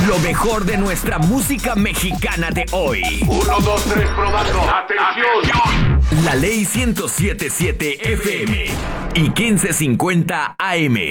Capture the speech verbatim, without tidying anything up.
Lo mejor de nuestra música mexicana de hoy. Uno, dos, tres, probando. ¡Atención! La Ley ciento siete punto siete F M y quince cincuenta A M.